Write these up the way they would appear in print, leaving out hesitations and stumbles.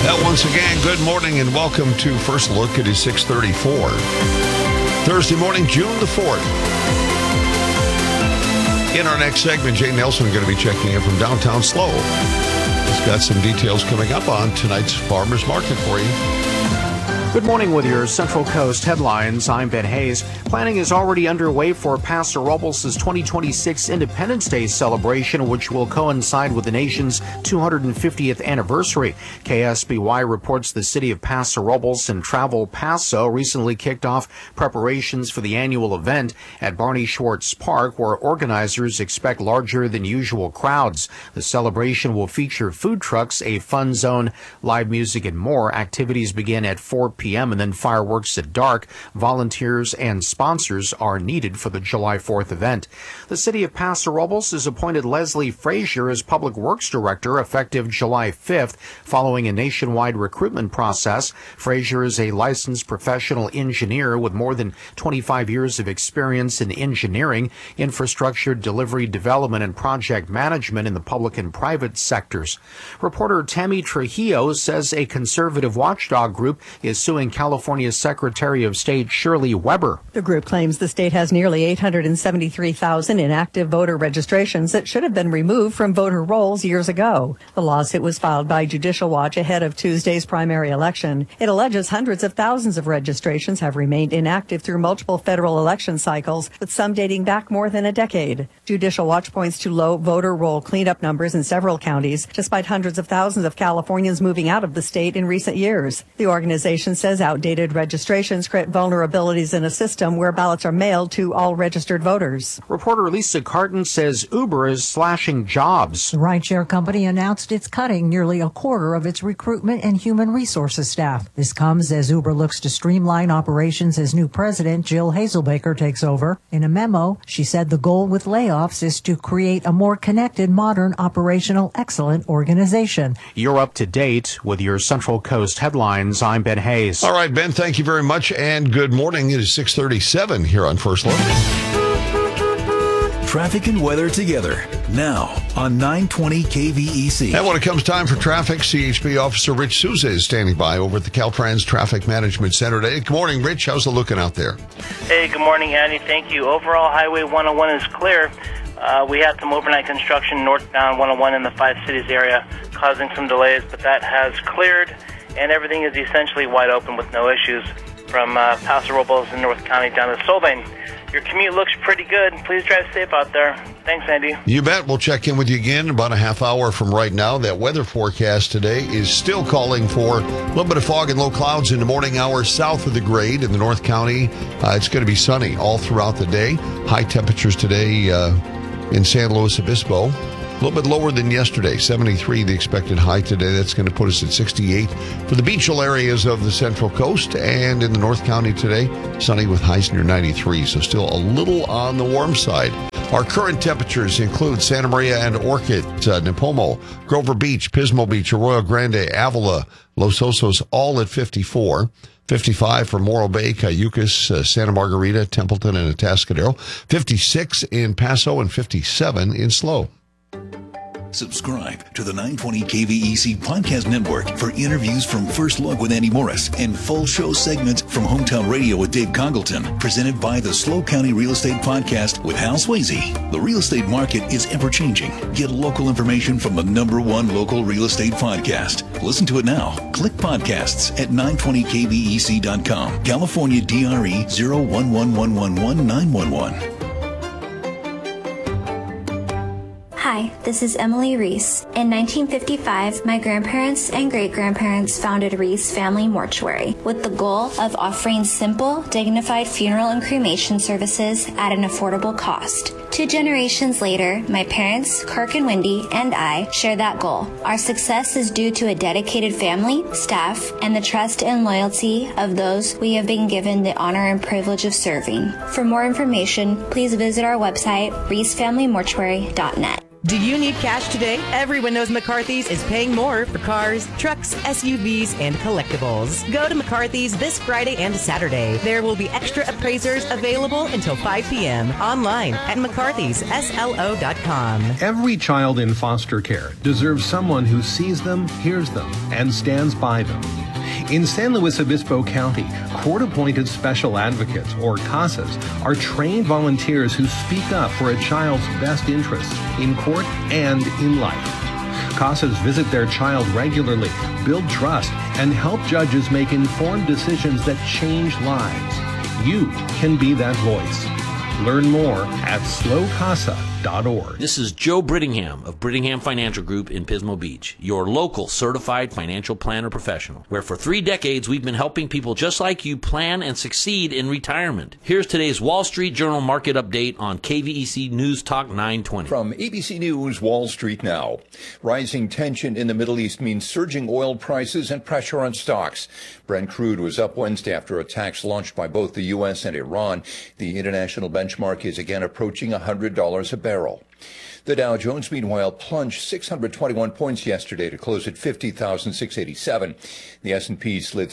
Once again, good morning and welcome to First Look. It is 6:34. Thursday morning, June the 4th. In our next segment, Jay Nelson is going to be checking in from downtown SLO. He's got some details coming up on tonight's farmers market for you. Good morning with your Central Coast headlines. I'm Ben Hayes. Planning is already underway for Paso Robles' 2026 Independence Day celebration, which will coincide with the nation's 250th anniversary. KSBY reports the city of Paso Robles and Travel Paso recently kicked off preparations for the annual event at Barney Schwartz Park, where organizers expect larger than usual crowds. The celebration will feature food trucks, a fun zone, live music, and more. Activities begin at 4 p.m. and then fireworks at dark. Volunteers and sponsors are needed for the July 4th event. The city of Paso Robles has appointed Leslie Frazier as Public Works Director effective July 5th, following a nationwide recruitment process. Frazier is a licensed professional engineer with more than 25 years of experience in engineering, infrastructure, delivery, development, and project management in the public and private sectors. Reporter Tammy Trujillo says a conservative watchdog group is suing California's Secretary of State Shirley Weber. The group claims the state has nearly 873,000 inactive voter registrations that should have been removed from voter rolls years ago. The lawsuit was filed by Judicial Watch ahead of Tuesday's primary election. It alleges hundreds of thousands of registrations have remained inactive through multiple federal election cycles, with some dating back more than a decade. Judicial Watch points to low voter roll cleanup numbers in several counties, despite hundreds of thousands of Californians moving out of the state in recent years. The organization says outdated registrations create vulnerabilities in a system where ballots are mailed to all registered voters. Reporter Lisa Carton says Uber is slashing jobs. The rideshare company announced it's cutting nearly a quarter of its recruitment and human resources staff. This comes as Uber looks to streamline operations as new president Jill Hazelbaker takes over. In a memo, she said the goal with layoffs is to create a more connected, modern, operational, excellent organization. You're up to date with your Central Coast headlines. I'm Ben Hayes. All right, Ben, thank you very much, and good morning. It is 6:37 here on First Look. Traffic and weather together now on 920 KVEC. And when it comes time for traffic, CHP Officer Rich Souza is standing by over at the Caltrans Traffic Management Center today. Good morning, Rich. How's it looking out there? Hey, good morning, Andy. Thank you. Overall, Highway 101 is clear. We had some overnight construction northbound 101 in the Five Cities area, causing some delays, but that has cleared, and everything is essentially wide open with no issues from Paso Robles in North County down to Solvang. Your commute looks pretty good. Please drive safe out there. Thanks, Andy. You bet. We'll check in with you again about a half hour from right now. That weather forecast today is still calling for a little bit of fog and low clouds in the morning hours south of the grade in the North County. It's going to be sunny all throughout the day. High temperatures today in San Luis Obispo. A little bit lower than yesterday, 73 the expected high today. That's going to put us at 68 for the beachal areas of the Central Coast, and in the North County today, sunny with highs near 93, so still a little on the warm side. Our current temperatures include Santa Maria and Orchid, Nipomo, Grover Beach, Pismo Beach, Arroyo Grande, Avila, Los Osos, all at 54. 55 for Morro Bay, Cayucas, Santa Margarita, Templeton, and Atascadero. 56 in Paso and 57 in SLO. Subscribe to the 920 KVEC Podcast Network for interviews from First Look with Andy Morris and full show segments from Hometown Radio with Dave Congleton, presented by the SLO County Real Estate Podcast with Hal Swayze. The real estate market is ever-changing. Get local information from the #1 local real estate podcast. Listen to it now. Click podcasts at 920kvec.com. California DRE 011111911. Hi, this is Emily Reese. In 1955, my grandparents and great-grandparents founded Reese Family Mortuary with the goal of offering simple, dignified funeral and cremation services at an affordable cost. 2 generations later, my parents, Kirk and Wendy, and I share that goal. Our success is due to a dedicated family, staff, and the trust and loyalty of those we have been given the honor and privilege of serving. For more information, please visit our website, reesefamilymortuary.net. Do you need cash today? Everyone knows McCarthy's is paying more for cars, trucks, SUVs, and collectibles. Go to McCarthy's this Friday and Saturday. There will be extra appraisers available until 5 p.m. online at McCarthy'sSLO.com. Every child in foster care deserves someone who sees them, hears them, and stands by them. In San Luis Obispo County, court-appointed special advocates, or CASAs, are trained volunteers who speak up for a child's best interests in court and in life. CASAs visit their child regularly, build trust, and help judges make informed decisions that change lives. You can be that voice. Learn more at slowcasa.org. This is Joe Brittingham of Brittingham Financial Group in Pismo Beach, your local certified financial planner professional, where for 3 decades we've been helping people just like you plan and succeed in retirement. Here's today's Wall Street Journal market update on KVEC News Talk 920. From ABC News, Wall Street now. Rising tension in the Middle East means surging oil prices and pressure on stocks. Brent crude was up Wednesday after attacks launched by both the U.S. and Iran. The international benchmark is again approaching $100 a barrel. The Dow Jones, meanwhile, plunged 621 points yesterday to close at 50,687. The S&P slid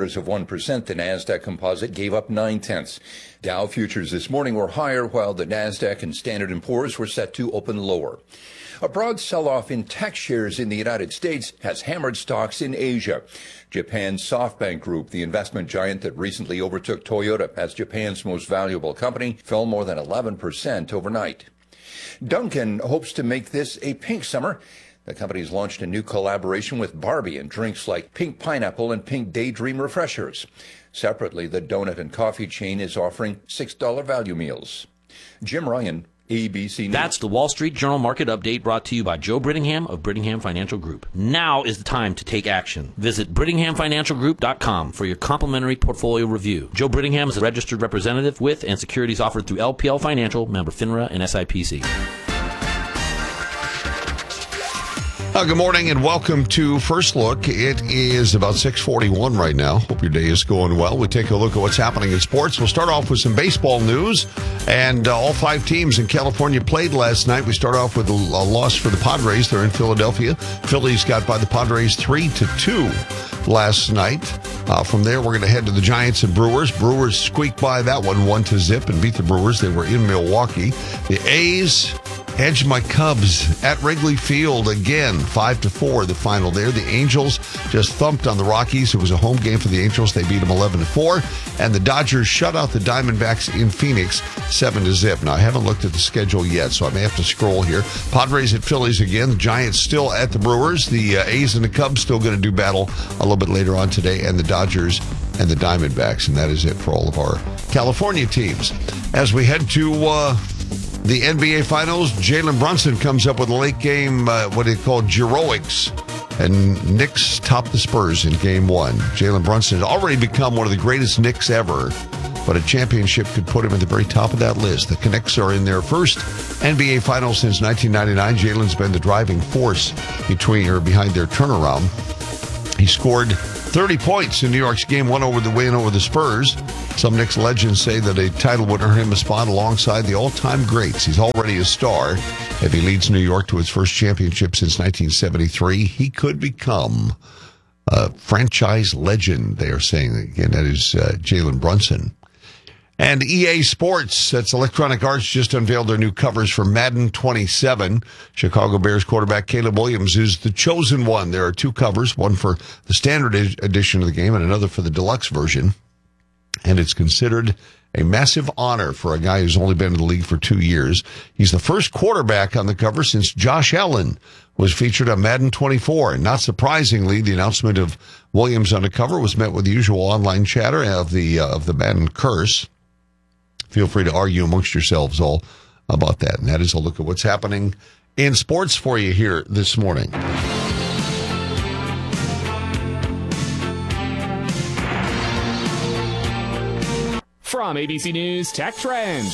0.75%. The Nasdaq Composite gave up 0.9. Dow futures this morning were higher, while the Nasdaq and Standard & Poor's were set to open lower. A broad sell-off in tech shares in the United States has hammered stocks in Asia. Japan's SoftBank Group, the investment giant that recently overtook Toyota as Japan's most valuable company, fell more than 11% overnight. Dunkin' hopes to make this a pink summer. The company's launched a new collaboration with Barbie in drinks like Pink Pineapple and Pink Daydream refreshers. Separately, the donut and coffee chain is offering $6 value meals. Jim Ryan, ABC News. That's the Wall Street Journal market update brought to you by Joe Brittingham of Brittingham Financial Group. Now is the time to take action. Visit BrittinghamFinancialGroup.com for your complimentary portfolio review. Joe Brittingham is a registered representative with and securities offered through LPL Financial, member FINRA and SIPC. Good morning and welcome to First Look. It is about 6:41 right now. Hope your day is going well. We take a look at what's happening in sports. We'll start off with some baseball news. And all 5 teams in California played last night. We start off with a loss for the Padres. They're in Philadelphia. Phillies got by the Padres 3-2 last night. From there, we're going to head to the Giants and Brewers. Brewers squeaked by that one 1-0 and beat the Brewers. They were in Milwaukee. The A's edged my Cubs at Wrigley Field again, 5-4, the final there. The Angels just thumped on the Rockies. It was a home game for the Angels. They beat them 11-4. And the Dodgers shut out the Diamondbacks in Phoenix 7-0. Now, I haven't looked at the schedule yet, so I may have to scroll here. Padres at Phillies again. The Giants still at the Brewers. The A's and the Cubs still going to do battle a little bit later on today. And the Dodgers and the Diamondbacks. And that is it for all of our California teams. As we head to the NBA Finals, Jalen Brunson comes up with a late game, what they call heroics, and Knicks top the Spurs in Game 1. Jalen Brunson had already become one of the greatest Knicks ever, but a championship could put him at the very top of that list. The Knicks are in their first NBA Finals since 1999. Jalen's been the driving force behind their turnaround. He scored 30 points in New York's Game 1 win over the Spurs. Some Knicks legends say that a title would earn him a spot alongside the all-time greats. He's already a star. If he leads New York to its first championship since 1973, he could become a franchise legend, they are saying. Again, that is Jalen Brunson. And EA Sports, that's Electronic Arts, just unveiled their new covers for Madden 27. Chicago Bears quarterback Caleb Williams is the chosen one. There are 2 covers, one for the standard edition of the game and another for the deluxe version. And it's considered a massive honor for a guy who's only been in the league for 2 years. He's the first quarterback on the cover since Josh Allen was featured on Madden 24. And not surprisingly, the announcement of Williams on the cover was met with the usual online chatter of the Madden curse. Feel free to argue amongst yourselves all about that. And that is a look at what's happening in sports for you here this morning. From ABC News Tech Trends,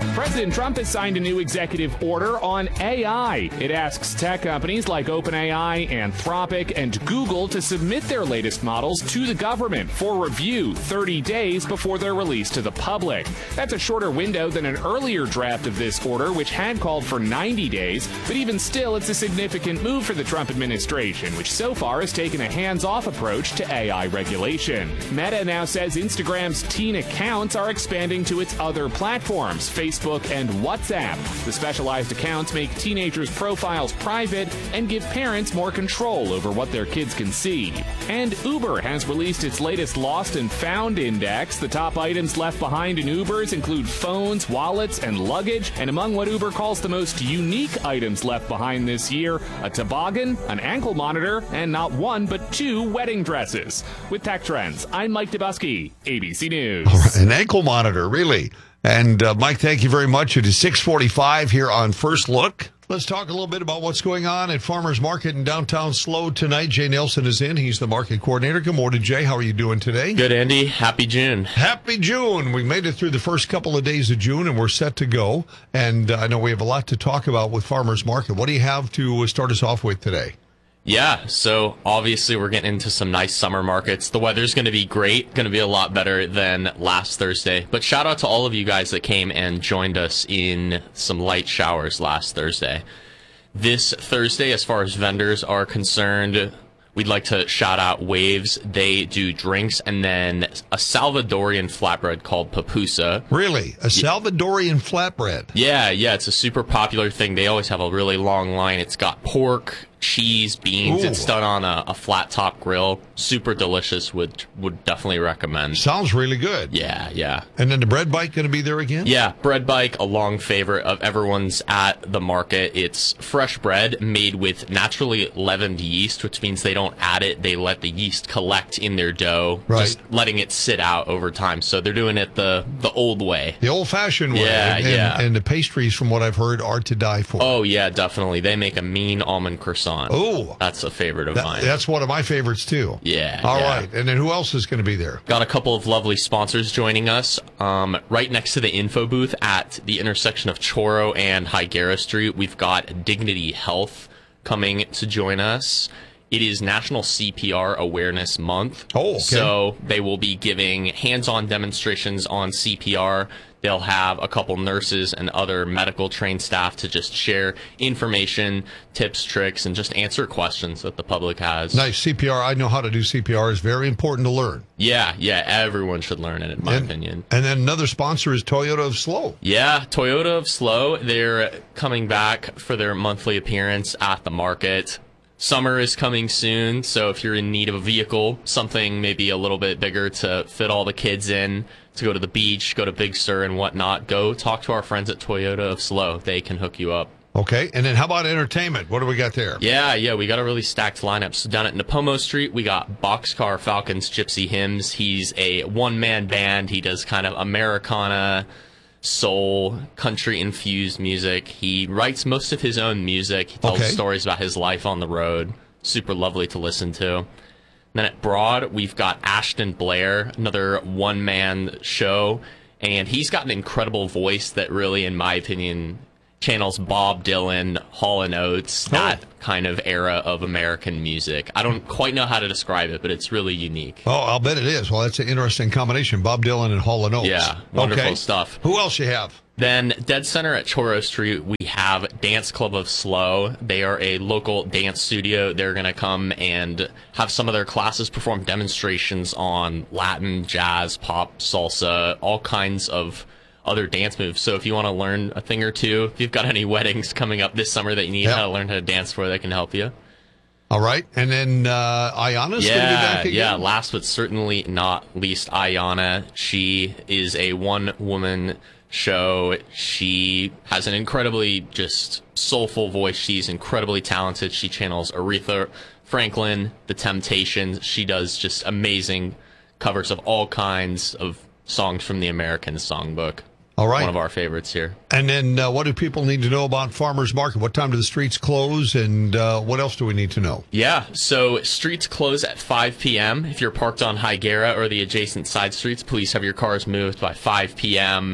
President Trump has signed a new executive order on AI. It asks tech companies like OpenAI, Anthropic, and Google to submit their latest models to the government for review 30 days before they're released to the public. That's a shorter window than an earlier draft of this order, which had called for 90 days. But even still, it's a significant move for the Trump administration, which so far has taken a hands-off approach to AI regulation. Meta now says Instagram's teen accounts are expanding to its other platforms, Facebook and WhatsApp. The specialized accounts make teenagers' profiles private and give parents more control over what their kids can see. And Uber has released its latest Lost and Found Index. The top items left behind in Ubers include phones, wallets, and luggage. And among what Uber calls the most unique items left behind this year, a toboggan, an ankle monitor, and not one but two wedding dresses. With Tech Trends, I'm Mike Dubusky, ABC News. An ankle monitor, really? And Mike, thank you very much. It is 6:45 here on First Look. Let's talk a little bit about what's going on at Farmers Market in downtown SLO tonight. Jay Nelson is in. He's the market coordinator. Good morning, Jay. How are you doing today? Good, Andy. Happy June. Happy June. We made it through the first couple of days of June, and we're set to go. And I know we have a lot to talk about with Farmers Market. What do you have to start us off with today? Yeah, so obviously we're getting into some nice summer markets. The weather's going to be great, going to be a lot better than last Thursday. But shout out to all of you guys that came and joined us in some light showers last Thursday. This Thursday, as far as vendors are concerned, we'd like to shout out Waves. They do drinks and then a Salvadorian flatbread called pupusa. Really? A Salvadorian flatbread? Yeah, it's a super popular thing. They always have a really long line. It's got pork, cheese, beans. Ooh. It's done on a flat top grill. Super delicious. Would definitely recommend. Sounds really good. Yeah. And then the bread bike going to be there again? Yeah, Bread Bike, a long favorite of everyone's at the market. It's fresh bread made with naturally leavened yeast, which means they don't add it. They let the yeast collect in their dough, right, just letting it sit out over time. So they're doing it the old way. The old-fashioned way. Yeah. And the pastries, from what I've heard, are to die for. Oh, yeah, definitely. They make a mean almond croissant. Oh, that's a favorite of mine. That's one of my favorites too. Yeah. All right. And then who else is going to be there? Got a couple of lovely sponsors joining us. Right next to the info booth at the intersection of Choro and Higuera Street, we've got Dignity Health coming to join us. It is National CPR Awareness Month. Oh, okay. So they will be giving hands-on demonstrations on CPR. They'll have a couple nurses and other medical trained staff to just share information, tips, tricks, and just answer questions that the public has. Nice. CPR. I know how to do CPR. It's very important to learn. Yeah. Everyone should learn it, in my opinion. And then another sponsor is Toyota of SLO. Yeah, Toyota of SLO. They're coming back for their monthly appearance at the market. Summer is coming soon, so if you're in need of a vehicle, something maybe a little bit bigger to fit all the kids in, to go to the beach, go to Big Sur and whatnot, go talk to our friends at Toyota of SLO. They can hook you up. Okay, and then how about entertainment? What do we got there? Yeah, we got a really stacked lineup. So down at Napomo Street, we got Boxcar Falcons Gypsy Hymns. He's a one-man band. He does kind of Americana, soul, country-infused music. He writes most of his own music. He tells stories about his life on the road. Super lovely to listen to. Then at Broad, we've got Ashton Blair, another one-man show. And he's got an incredible voice that really, in my opinion, channels Bob Dylan, Hall & Oates, that kind of era of American music. I don't quite know how to describe it, but it's really unique. Oh, I'll bet it is. Well, that's an interesting combination, Bob Dylan and Hall & Oates. Yeah, wonderful stuff. Who else you have? Then Dead Center at Choro Street, we have Dance Club of SLO. They are a local dance studio. They're going to come and have some of their classes perform demonstrations on Latin, jazz, pop, salsa, all kinds of other dance moves. So if you want to learn a thing or two, if you've got any weddings coming up this summer that you need how to learn how to dance for, they can help you. All right. And then Ayana's going to be back again? Yeah, last but certainly not least, Ayana. She is a one-woman show. She has an incredibly just soulful voice. She's incredibly talented. She channels Aretha Franklin, The Temptations. She does just amazing covers of all kinds of songs from the American Songbook. All right. One of our favorites here. And then what do people need to know about Farmers Market? What time do the streets close, and what else do we need to know? Yeah, so streets close at 5 p.m. If you're parked on Higuera or the adjacent side streets, please have your cars moved by 5 p.m.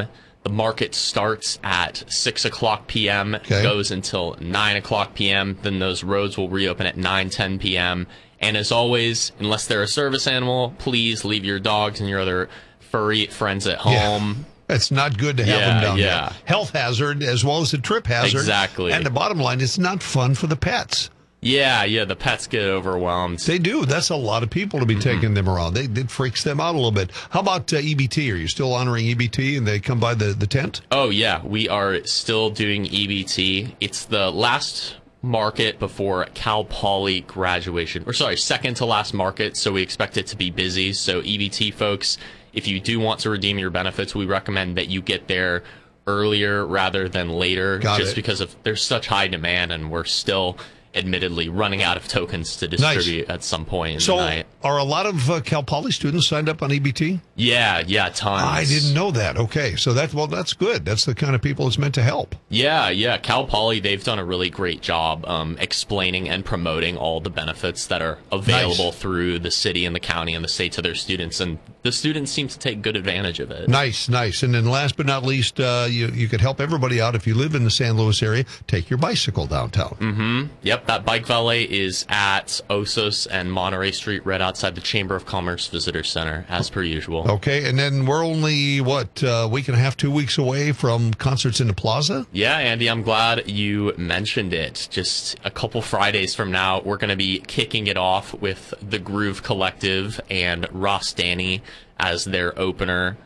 The market starts at 6 o'clock p.m., goes until 9 o'clock p.m., then those roads will reopen at 9:10 p.m., and as always, unless they're a service animal, please leave your dogs and your other furry friends at home. It's not good to have them down there. Health hazard as well as a trip hazard. Exactly. And the bottom line, it's not fun for the pets. Yeah, the pets get overwhelmed. They do. That's a lot of people to be taking them around. It freaks them out a little bit. How about EBT? Are you still honoring EBT and they come by the tent? Oh, yeah. We are still doing EBT. It's the last market before Cal Poly graduation. Second to last market, so we expect it to be busy. So EBT folks, if you do want to redeem your benefits, we recommend that you get there earlier rather than later, because there's such high demand, and we're still admittedly running out of tokens to distribute at some point in the night. Are a lot of Cal Poly students signed up on EBT? Yeah, tons. I didn't know that. Okay, so that's good. That's the kind of people it's meant to help. Yeah. Cal Poly, they've done a really great job explaining and promoting all the benefits that are available through the city and the county and the state to their students, and the students seem to take good advantage of it. Nice. And then last but not least, you could help everybody out if you live in the San Luis area. Take your bicycle downtown. Mm-hmm. Yep, that bike valet is at Osos and Monterey Street right outside the Chamber of Commerce Visitor Center, as per usual. Okay, and then we're only, a week and a half, 2 weeks away from Concerts in the Plaza? Yeah, Andy, I'm glad you mentioned it. Just a couple Fridays from now, we're going to be kicking it off with the Groove Collective and Ross Danny as their opener.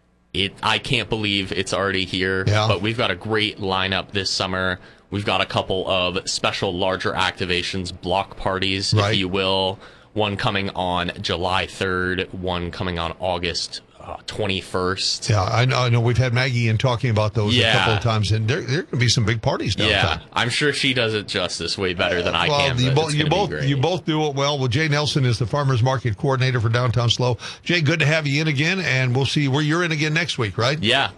I can't believe it's already here, but we've got a great lineup this summer. We've got a couple of special larger activations, block parties, if you will. One coming on July 3rd, one coming on August 21st. Yeah, I know. We've had Maggie in talking about those a couple of times, and there going to be some big parties downtown. Yeah, I'm sure she does it justice way better than I can. You both do it well. Well, Jay Nelson is the Farmers Market Coordinator for Downtown SLO. Jay, good to have you in again, and we'll see where you're in again next week, right? Yeah.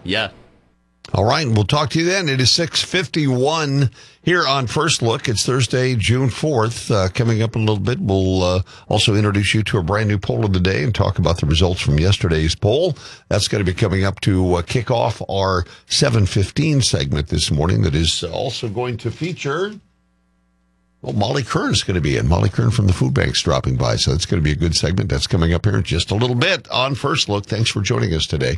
All right, we'll talk to you then. It is 6:51 here on First Look. It's Thursday, June 4th. Coming up in a little bit, we'll also introduce you to a brand new poll of the day and talk about the results from yesterday's poll. That's going to be coming up to kick off our 7:15 segment this morning that is also going to feature... Well, Molly Kern is going to be in. Molly Kern from the Food Bank's dropping by, so it's going to be a good segment. That's coming up here in just a little bit on First Look. Thanks for joining us today.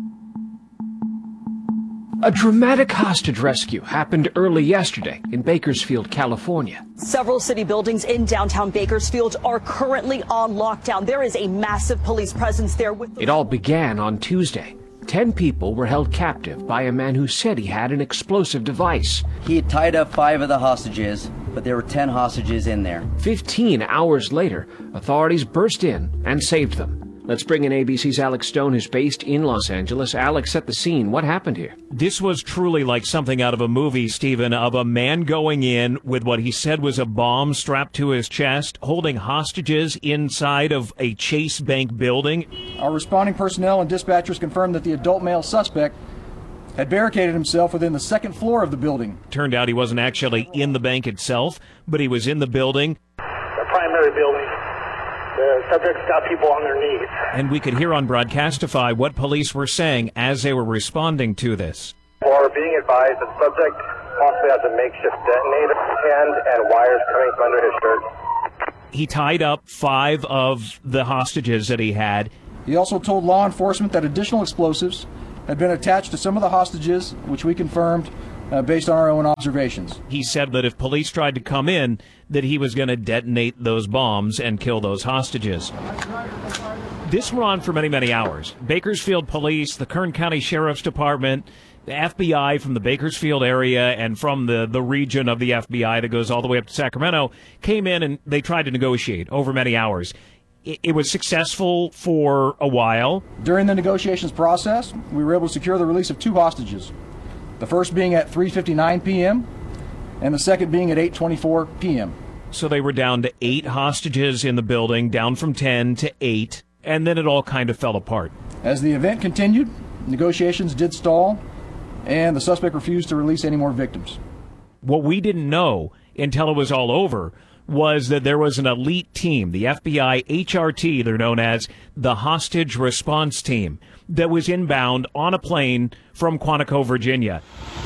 A dramatic hostage rescue happened early yesterday in Bakersfield, California. Several city buildings in downtown Bakersfield are currently on lockdown. There is a massive police presence there. It all began on Tuesday. 10 people were held captive by a man who said he had an explosive device. He had tied up 5 of the hostages, but there were 10 hostages in there. 15 hours later, authorities burst in and saved them. Let's bring in ABC's Alex Stone, who's based in Los Angeles. Alex, set the scene. What happened here? This was truly like something out of a movie, Stephen, of a man going in with what he said was a bomb strapped to his chest, holding hostages inside of a Chase Bank building. Our responding personnel and dispatchers confirmed that the adult male suspect had barricaded himself within the second floor of the building. Turned out he wasn't actually in the bank itself, but he was in the building. The primary building. The subject's got people on their knees. And we could hear on Broadcastify what police were saying as they were responding to this. We're being advised that the subject possibly has a makeshift detonator and wires coming from under his shirt. He tied up 5 of the hostages that he had. He also told law enforcement that additional explosives had been attached to some of the hostages, which we confirmed based on our own observations. He said that if police tried to come in, that he was going to detonate those bombs and kill those hostages. This went on for many, many hours. Bakersfield Police, the Kern County Sheriff's Department, the FBI from the Bakersfield area and from the region of the FBI that goes all the way up to Sacramento came in and they tried to negotiate over many hours. It was successful for a while. During the negotiations process, we were able to secure the release of 2 hostages. The first being at 3:59 p.m. and the second being at 8:24 p.m. So they were down to 8 hostages in the building, down from 10 to 8, and then it all kind of fell apart. As the event continued, negotiations did stall, and the suspect refused to release any more victims. What we didn't know until it was all over was that there was an elite team, the FBI HRT, they're known as the Hostage Response Team, that was inbound on a plane from Quantico, Virginia.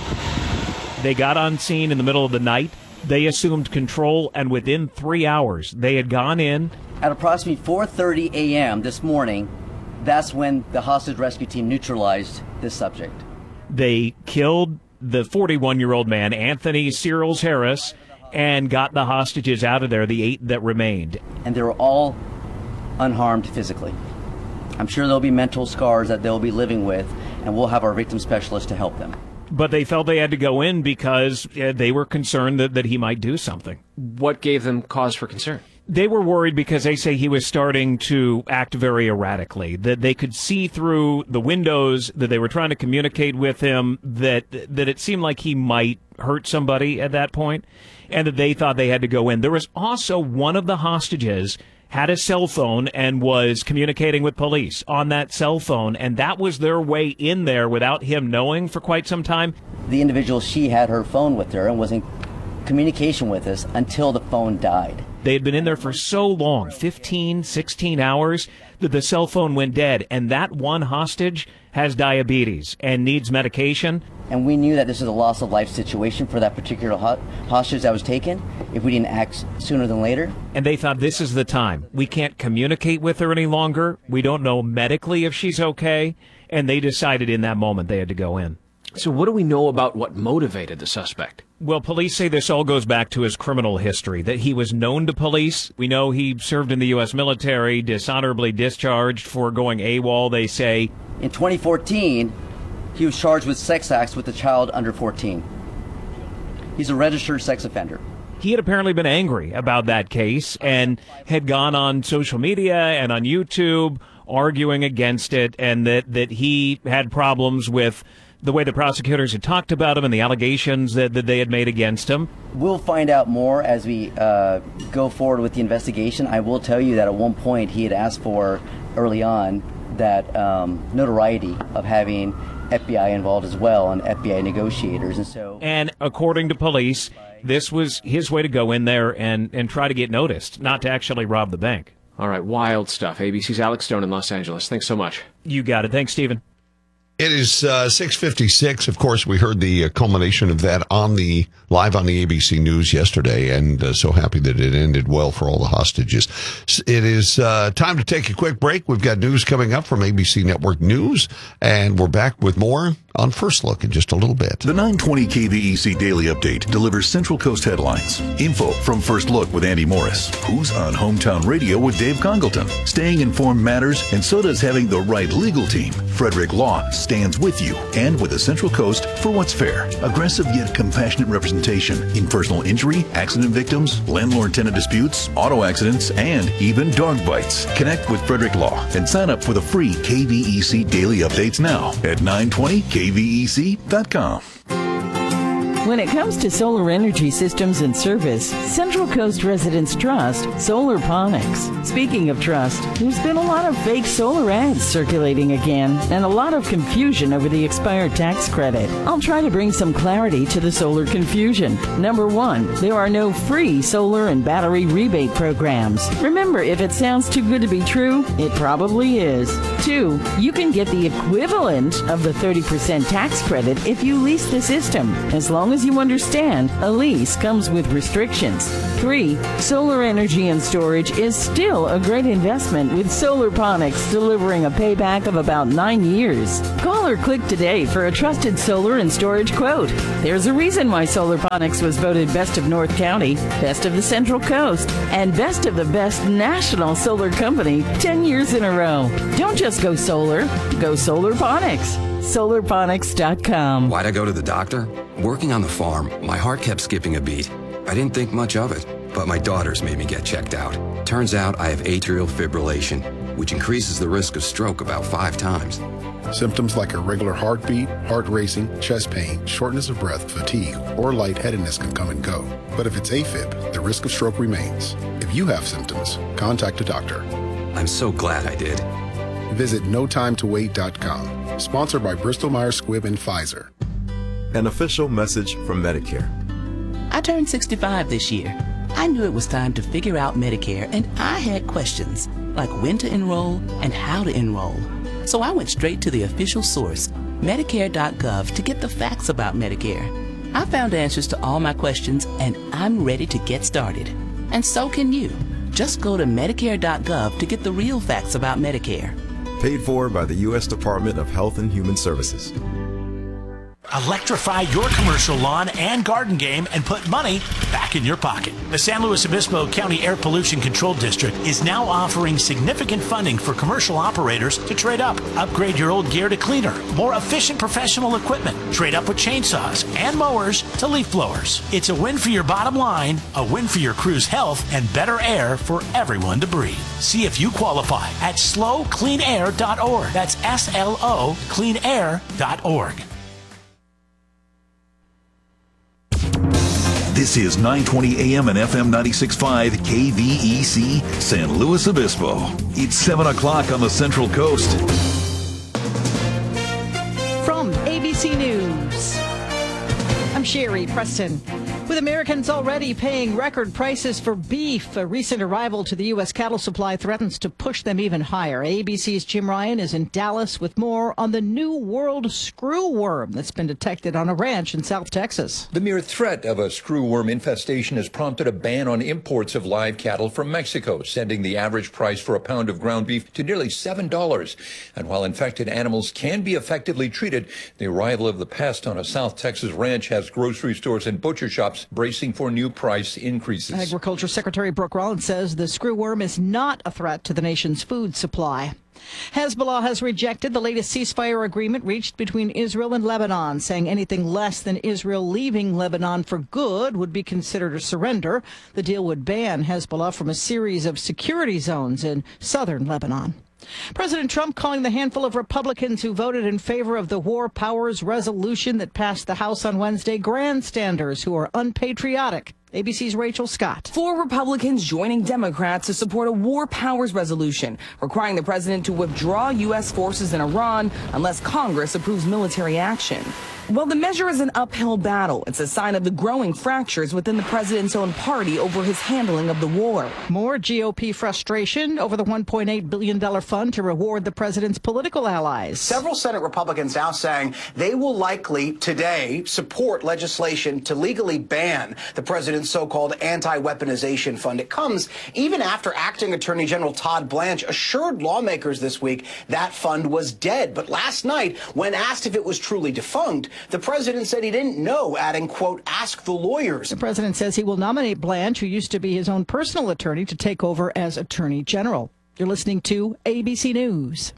They got on scene in the middle of the night. They assumed control, and within 3 hours, they had gone in. At approximately 4:30 a.m. this morning, that's when the hostage rescue team neutralized this subject. They killed the 41-year-old man, Anthony Searles Harris, and got the hostages out of there, the 8 that remained. And they were all unharmed physically. I'm sure there'll be mental scars that they'll be living with, and we'll have our victim specialist to help them. But they felt they had to go in because they were concerned that he might do something. What gave them cause for concern? They were worried because they say he was starting to act very erratically, that they could see through the windows, that they were trying to communicate with him, that it seemed like he might hurt somebody at that point, and that they thought they had to go in. There was also one of the hostages had a cell phone and was communicating with police on that cell phone, and that was their way in there without him knowing for quite some time. The individual, she had her phone with her and was in communication with us until the phone died. They had been in there for so long, 15, 16 hours, that the cell phone went dead, and that one hostage has diabetes and needs medication. And we knew that this was a loss of life situation for that particular hostage that was taken if we didn't act sooner than later. And they thought, this is the time. We can't communicate with her any longer. We don't know medically if she's okay. And they decided in that moment they had to go in. So what do we know about what motivated the suspect? Well, police say this all goes back to his criminal history, that he was known to police. We know he served in the U.S. military, dishonorably discharged for going AWOL, they say. In 2014, he was charged with sex acts with a child under 14. He's a registered sex offender. He had apparently been angry about that case and had gone on social media and on YouTube arguing against it, and that he had problems with the way the prosecutors had talked about him and the allegations that they had made against him. We'll find out more as we go forward with the investigation. I will tell you that at one point he had asked for, early on, that notoriety of having FBI involved as well and FBI negotiators. And according to police, this was his way to go in there and try to get noticed, not to actually rob the bank. All right, wild stuff. ABC's Alex Stone in Los Angeles. Thanks so much. You got it. Thanks, Stephen. It is 6:56. Of course, we heard the culmination of that live on the ABC News yesterday, and so happy that it ended well for all the hostages. It is time to take a quick break. We've got news coming up from ABC Network News, and we're back with more on First Look in just a little bit. The 920 KVEC Daily Update delivers Central Coast headlines. Info from First Look with Andy Morris. Who's on Hometown Radio with Dave Congleton? Staying informed matters, and so does having the right legal team. Frederick Law stands with you and with the Central Coast for what's fair. Aggressive yet compassionate representation in personal injury, accident victims, landlord-tenant disputes, auto accidents, and even dog bites. Connect with Frederick Law and sign up for the free KVEC Daily Updates now at 920kvec.com. When it comes to solar energy systems and service, Central Coast residents trust Solarponics. Speaking of trust, there's been a lot of fake solar ads circulating again, and a lot of confusion over the expired tax credit. I'll try to bring some clarity to the solar confusion. Number one, there are no free solar and battery rebate programs. Remember, if it sounds too good to be true, it probably is. 2, you can get the equivalent of the 30% tax credit if you lease the system, as long as you understand a lease comes with restrictions. 3, solar energy and storage is still a great investment, with Solarponics delivering a payback of about 9 years. Call or click today for a trusted solar and storage quote. There's a reason why Solarponics was voted Best of North County, Best of the Central Coast, and Best of the Best National Solar Company 10 years in a row. Don't just go solar, go Solarponics. Solarponics.com. Why'd I go to the doctor? Working on the farm, my heart kept skipping a beat. I didn't think much of it, but my daughters made me get checked out. Turns out I have atrial fibrillation, which increases the risk of stroke about 5 times. Symptoms like irregular heartbeat, heart racing, chest pain, shortness of breath, fatigue, or lightheadedness can come and go. But if it's AFib, the risk of stroke remains. If you have symptoms, contact a doctor. I'm so glad I did. Visit NoTimeToWait.com. Sponsored by Bristol-Myers Squibb and Pfizer. An official message from Medicare. I turned 65 this year. I knew it was time to figure out Medicare, and I had questions, like when to enroll and how to enroll. So I went straight to the official source, Medicare.gov, to get the facts about Medicare. I found answers to all my questions, and I'm ready to get started. And so can you. Just go to Medicare.gov to get the real facts about Medicare. Paid for by the U.S. Department of Health and Human Services. Electrify your commercial lawn and garden game and put money back in your pocket. The San Luis Obispo County Air Pollution Control District is now offering significant funding for commercial operators to trade up. Upgrade your old gear to cleaner, more efficient professional equipment. Trade up with chainsaws and mowers to leaf blowers. It's a win for your bottom line, a win for your crew's health, and better air for everyone to breathe. See if you qualify at slowcleanair.org. That's SLO cleanair.org. This is 920 AM and FM 96.5 KVEC San Luis Obispo. It's 7 o'clock on the Central Coast. From ABC News, I'm Sherry Preston. With Americans already paying record prices for beef, a recent arrival to the U.S. cattle supply threatens to push them even higher. ABC's Jim Ryan is in Dallas with more on the new world screwworm that's been detected on a ranch in South Texas. The mere threat of a screwworm infestation has prompted a ban on imports of live cattle from Mexico, sending the average price for a pound of ground beef to nearly $7. And while infected animals can be effectively treated, the arrival of the pest on a South Texas ranch has grocery stores and butcher shops bracing for new price increases. Agriculture Secretary Brooke Rollins says the screwworm is not a threat to the nation's food supply. Hezbollah has rejected the latest ceasefire agreement reached between Israel and Lebanon, saying anything less than Israel leaving Lebanon for good would be considered a surrender. The deal would ban Hezbollah from a series of security zones in southern Lebanon. President Trump calling the handful of Republicans who voted in favor of the War Powers resolution that passed the House on Wednesday grandstanders who are unpatriotic. ABC's Rachel Scott. 4 Republicans joining Democrats to support a War Powers resolution requiring the president to withdraw U.S. forces in Iran unless Congress approves military action. While the measure is an uphill battle, it's a sign of the growing fractures within the president's own party over his handling of the war. More GOP frustration over the $1.8 billion fund to reward the president's political allies. Several Senate Republicans now saying they will likely today support legislation to legally ban the president's so-called anti-weaponization fund. It comes even after Acting Attorney General Todd Blanche assured lawmakers this week that fund was dead. But last night, when asked if it was truly defunct, the president said he didn't know, adding, quote, ask the lawyers. The president says he will nominate Blanche, who used to be his own personal attorney, to take over as Attorney General. You're listening to ABC News.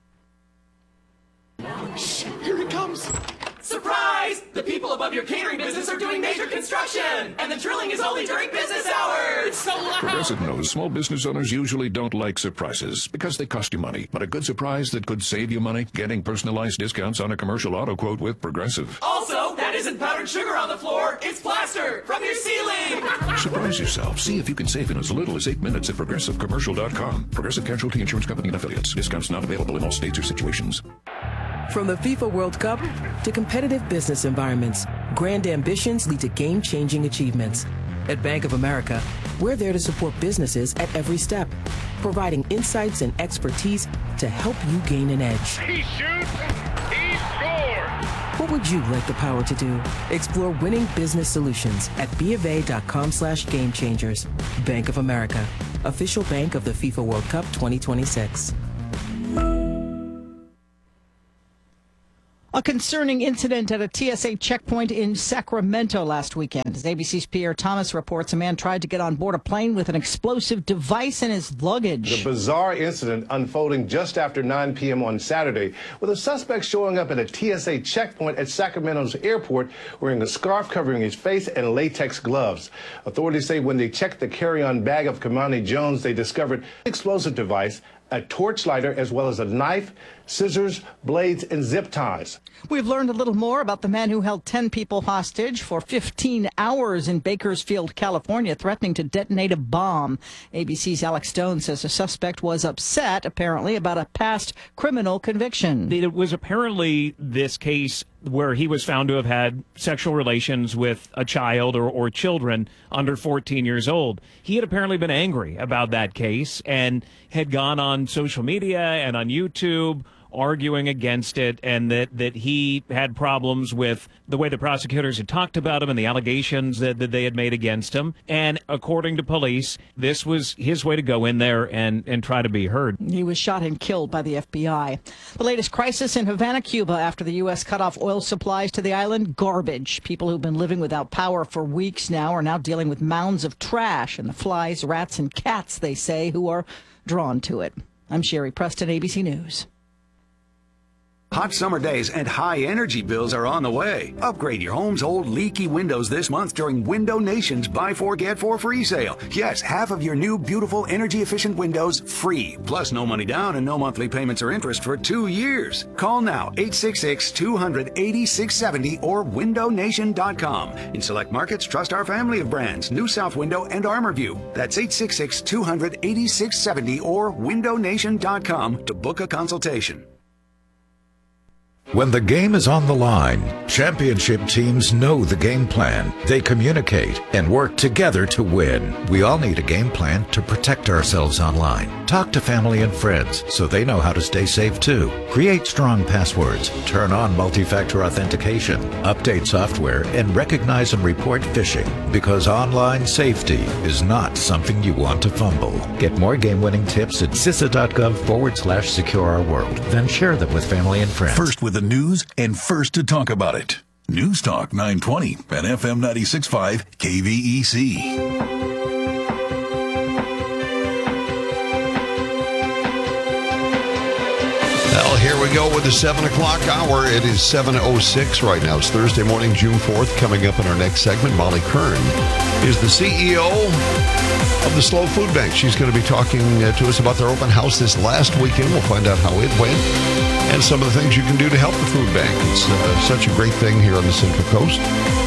Shh, here it comes. Surprise! The people above your catering business are doing major construction, and the drilling is only during business hours. It's so loud. Progressive knows small business owners usually don't like surprises because they cost you money. But a good surprise that could save you money? Getting personalized discounts on a commercial auto quote with Progressive. Also, that isn't powdered sugar on the floor. It's plaster from your ceiling. Surprise yourself. See if you can save in as little as 8 minutes at ProgressiveCommercial.com. Progressive Casualty Insurance Company and Affiliates. Discounts not available in all states or situations. From the FIFA World Cup to competitive business environments, grand ambitions lead to game-changing achievements. At Bank of America, we're there to support businesses at every step, providing insights and expertise to help you gain an edge. He shoots, he scores! What would you like the power to do? Explore winning business solutions at BofA.com/gamechangers. Bank of America, official bank of the FIFA World Cup 2026. A concerning incident at a TSA checkpoint in Sacramento last weekend. As ABC's Pierre Thomas reports, a man tried to get on board a plane with an explosive device in his luggage. The bizarre incident unfolding just after 9 p.m. on Saturday, with a suspect showing up at a TSA checkpoint at Sacramento's airport wearing a scarf covering his face and latex gloves. Authorities say when they checked the carry-on bag of Kamani Jones, they discovered an explosive device, a torch lighter, as well as a knife, scissors, blades, and zip ties. We've learned a little more about the man who held 10 people hostage for 15 hours in Bakersfield, California, threatening to detonate a bomb. ABC's Alex Stone says the suspect was upset, apparently, about a past criminal conviction. It was apparently this case where he was found to have had sexual relations with a child or children under 14 years old. He had apparently been angry about that case and had gone on social media and on YouTube arguing against it, and that he had problems with the way the prosecutors had talked about him and the allegations that they had made against him. And according to police, this was his way to go in there and try to be heard. He was shot and killed by the FBI. The latest crisis in Havana, Cuba, after the U.S. cut off oil supplies to the island, garbage. People who've been living without power for weeks now are now dealing with mounds of trash and the flies, rats, and cats, they say, who are drawn to it. I'm Sherry Preston, ABC News. Hot summer days and high energy bills are on the way. Upgrade your home's old leaky windows this month during Window Nation's Buy 4 Get 4 free sale. Yes, half of your new beautiful energy efficient windows free. Plus no money down and no monthly payments or interest for 2 years. Call now 866-200-8670 or windownation.com. In select markets, trust our family of brands, New South Window and ArmorView. That's 866-200-8670 or windownation.com to book a consultation. When the game is on the line, championship teams know the game plan. They communicate and work together to win. We all need a game plan to protect ourselves online. Talk to family and friends so they know how to stay safe too. Create strong passwords, turn on multi-factor authentication, update software, and recognize and report phishing, because online safety is not something you want to fumble. Get more game-winning tips at CISA.gov/secure-our-world. Then share them with family and friends. First with the news and first to talk about it. News Talk 920 and FM 96.5 KVEC. Well, here we go with the 7 o'clock hour. It is 7:06 right now. It's Thursday morning, June 4th. Coming up in our next segment, Molly Kern is the CEO of the SLO Food Bank. She's going to be talking to us about their open house this last weekend. We'll find out how it went and some of the things you can do to help the food bank. It's such a great thing here on the Central Coast.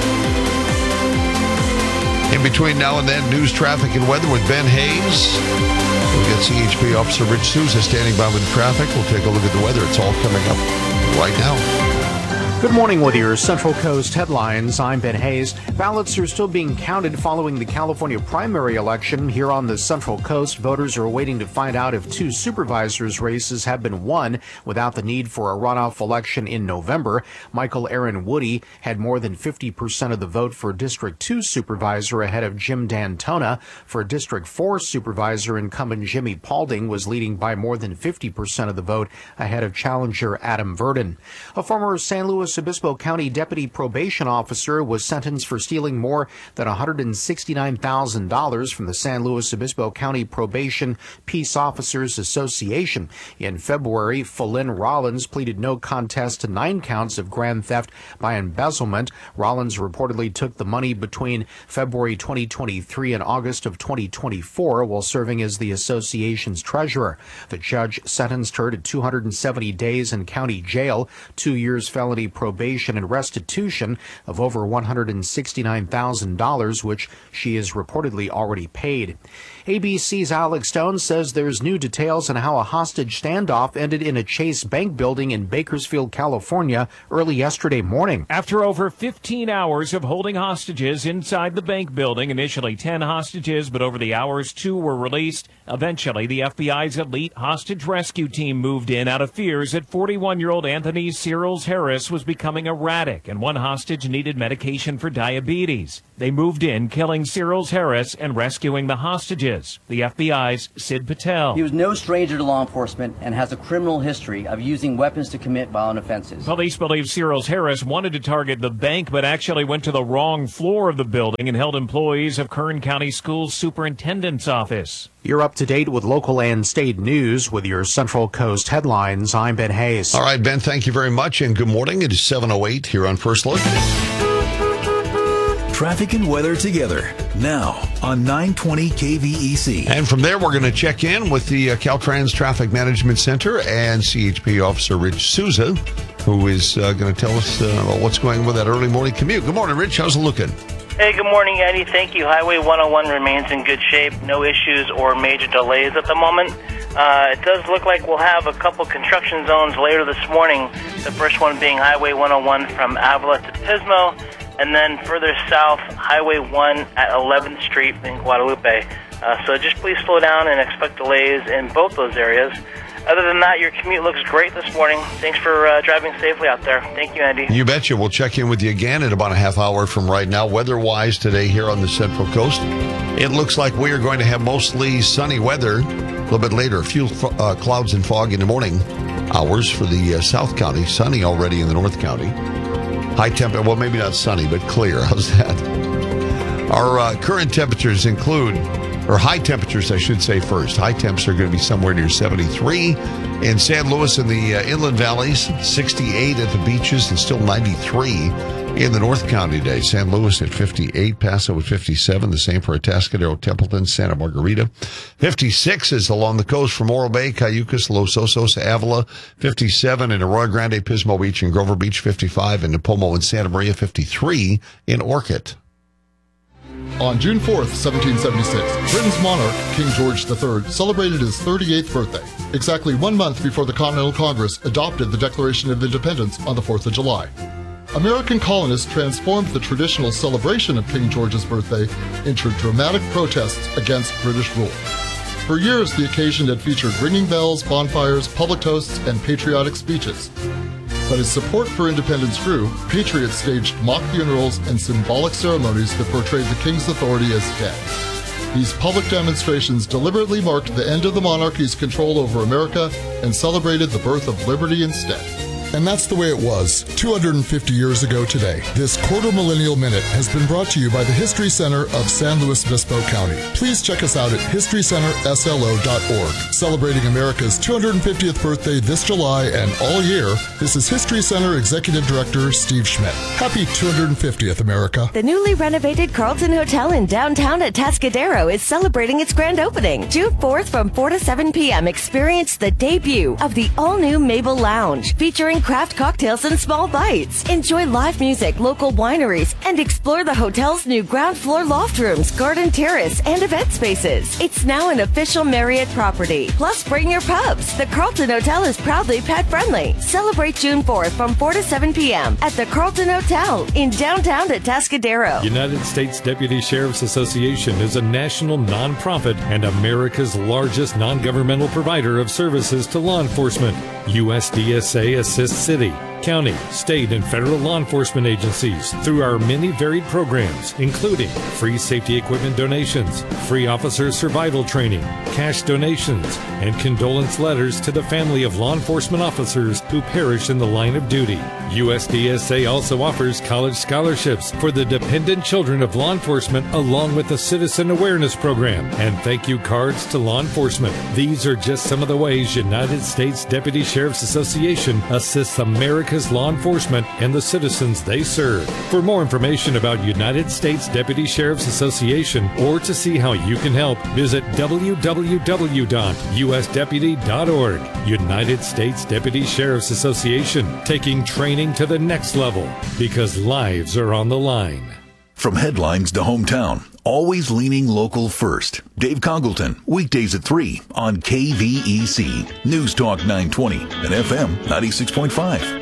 In between now and then, news, traffic, and weather with Ben Hayes. We'll get CHP Officer Rich Souza standing by with traffic. We'll take a look at the weather. It's all coming up right now. Good morning with your Central Coast headlines. I'm Ben Hayes. Ballots are still being counted following the California primary election. Here on the Central Coast, voters are waiting to find out if 2 supervisors' races have been won without the need for a runoff election in November. Michael Aaron Woody had more than 50% of the vote for District 2 supervisor ahead of Jim D'Antona. For District 4 supervisor, incumbent Jimmy Paulding was leading by more than 50% of the vote ahead of challenger Adam Verdon. A former San Luis Obispo County Deputy Probation Officer was sentenced for stealing more than $169,000 from the San Luis Obispo County Probation Peace Officers Association. In February, Philin Rollins pleaded no contest to 9 counts of grand theft by embezzlement. Rollins reportedly took the money between February 2023 and August of 2024 while serving as the association's treasurer. The judge sentenced her to 270 days in county jail, 2 years felony probation, and restitution of over $169,000, which she is reportedly already paid. ABC's Alex Stone says there's new details on how a hostage standoff ended in a Chase Bank building in Bakersfield, California, early yesterday morning. After over 15 hours of holding hostages inside the bank building, initially 10 hostages, but over the hours 2 were released. Eventually, the FBI's elite hostage rescue team moved in out of fears that 41-year-old Anthony Searles Harris was becoming erratic, and one hostage needed medication for diabetes. They moved in, killing Searles Harris and rescuing the hostages. The FBI's Sid Patel. He was no stranger to law enforcement and has a criminal history of using weapons to commit violent offenses. Police believe Searles Harris wanted to target the bank, but actually went to the wrong floor of the building and held employees of Kern County Schools Superintendent's office. You're up to date with local and state news with your Central Coast headlines. I'm Ben Hayes. All right, Ben, thank you very much, and good morning. It is 7:08 here on First Look. Traffic and weather together now on 920 KVEC. And from there, we're going to check in with the Caltrans Traffic Management Center and CHP Officer Rich Souza, who is going to tell us about what's going on with that early morning commute. Good morning, Rich. How's it looking? Hey, good morning, Eddie. Thank you. Highway 101 remains in good shape. No issues or major delays at the moment. It does look like we'll have a couple construction zones later this morning, the first one being Highway 101 from Avila to Pismo, and then further south, Highway 1 at 11th Street in Guadalupe. So just please slow down and expect delays in both those areas. Other than that, your commute looks great this morning. Thanks for driving safely out there. Thank you, Andy. You betcha. We'll check in with you again in about a half hour from right now. Weather-wise today here on the Central Coast, it looks like we are going to have mostly sunny weather. A little bit later, a few clouds and fog in the morning hours for the South County. Sunny already in the North County. High temperature, well, maybe not sunny, but clear. How's that? Our current temperatures include, or high temperatures, I should say first. High temps are going to be somewhere near 73 in San Luis in the inland valleys, 68 at the beaches, and still 93 in the North County today. San Luis at 58, Paso at 57, the same for Atascadero, Templeton, Santa Margarita. 56 is along the coast from Morro Bay, Cayucas, Los Osos, Avila. 57 in Arroyo Grande, Pismo Beach, and Grover Beach. 55 in Napomo and Santa Maria. 53 in Orchid. On June 4th, 1776, Britain's monarch, King George III, celebrated his 38th birthday, exactly 1 month before the Continental Congress adopted the Declaration of Independence on the 4th of July. American colonists transformed the traditional celebration of King George's birthday into dramatic protests against British rule. For years, the occasion had featured ringing bells, bonfires, public toasts, and patriotic speeches. But as support for independence grew, patriots staged mock funerals and symbolic ceremonies that portrayed the king's authority as dead. These public demonstrations deliberately marked the end of the monarchy's control over America and celebrated the birth of liberty instead. And that's the way it was 250 years ago today. This Quarter Millennial Minute has been brought to you by the History Center of San Luis Obispo County. Please check us out at historycenterslo.org. Celebrating America's 250th birthday this July and all year, this is History Center Executive Director Steve Schmidt. Happy 250th, America. The newly renovated Carlton Hotel in downtown Atascadero is celebrating its grand opening. June 4th from 4 to 7 p.m. Experience the debut of the all-new Mabel Lounge, featuring craft cocktails and small bites. Enjoy live music, local wineries, and explore the hotel's new ground floor loft rooms, garden terrace, and event spaces. It's now an official Marriott property. Plus, bring your pups. The Carlton Hotel is proudly pet-friendly. Celebrate June 4th from 4 to 7 p.m. at the Carlton Hotel in downtown Atascadero. United States Deputy Sheriff's Association is a national nonprofit and America's largest non-governmental provider of services to law enforcement. USDSA assists city, county, state, and federal law enforcement agencies through our many varied programs, including free safety equipment donations, free officer survival training, cash donations, and condolence letters to the family of law enforcement officers who perish in the line of duty. USDSA also offers college scholarships for the dependent children of law enforcement, along with a citizen awareness program and thank you cards to law enforcement. These are just some of the ways United States Deputy Sheriff's Association assists America's law enforcement and the citizens they serve. For more information about United States Deputy Sheriff's Association or to see how you can help, visit www.usdeputy.org. United States Deputy Sheriff's Association, taking training to the next level because lives are on the line. From headlines to hometown, always leaning local first. Dave Congleton, weekdays at 3 on KVEC, News Talk 920 and FM 96.5.